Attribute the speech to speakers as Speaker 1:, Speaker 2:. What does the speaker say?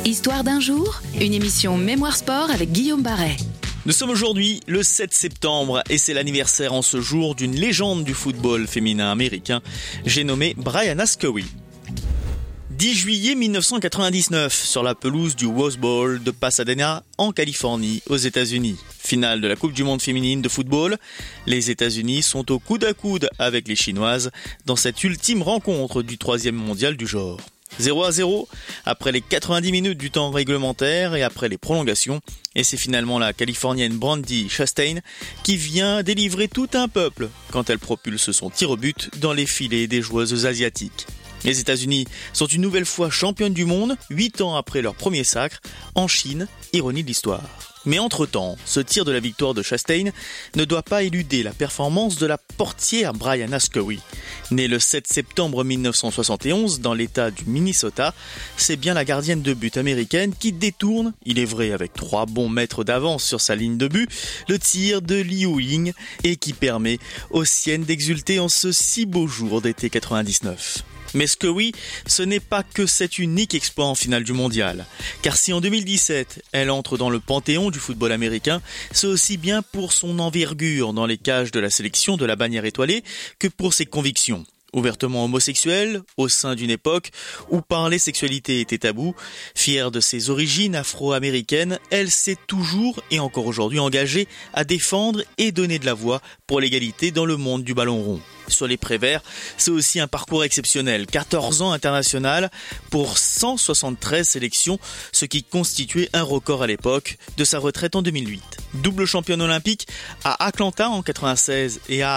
Speaker 1: Histoire d'un jour, une émission Mémoire Sport avec Guillaume Barret.
Speaker 2: Nous sommes aujourd'hui le 7 septembre et c'est l'anniversaire en ce jour d'une légende du football féminin américain, j'ai nommé Brianna Scurry. 10 juillet 1999, sur la pelouse du Rose Bowl de Pasadena, en Californie, aux États-Unis. Finale de la Coupe du Monde féminine de football. Les États-Unis sont au coude à coude avec les Chinoises dans cette ultime rencontre du 3e mondial du genre. 0-0 après les 90 minutes du temps réglementaire et après les prolongations. Et c'est finalement la Californienne Brandi Chastain qui vient délivrer tout un peuple quand elle propulse son tir au but dans les filets des joueuses asiatiques. Les États-Unis sont une nouvelle fois championnes du monde, 8 ans après leur premier sacre, en Chine, ironie de l'histoire. Mais entre-temps, ce tir de la victoire de Chastain ne doit pas éluder la performance de la portière Brianna Scurry. Née le 7 septembre 1971 dans l'état du Minnesota, c'est bien la gardienne de but américaine qui détourne, il est vrai avec 3 bons mètres d'avance sur sa ligne de but, le tir de Liu Ying et qui permet aux siennes d'exulter en ce si beau jour d'été 99. Mais Scurry, ce n'est pas que cet unique exploit en finale du mondial. Car si en 2017, elle entre dans le panthéon du football américain, c'est aussi bien pour son envergure dans les cages de la sélection de la bannière étoilée que pour ses convictions. Ouvertement homosexuelle, au sein d'une époque où parler sexualité était tabou, fière de ses origines afro-américaines, elle s'est toujours et encore aujourd'hui engagée à défendre et donner de la voix pour l'égalité dans le monde du ballon rond. Sur les Préverts, c'est aussi un parcours exceptionnel. 14 ans international pour 173 sélections, ce qui constituait un record à l'époque de sa retraite en 2008. Double championne olympique à Atlanta en 96 et à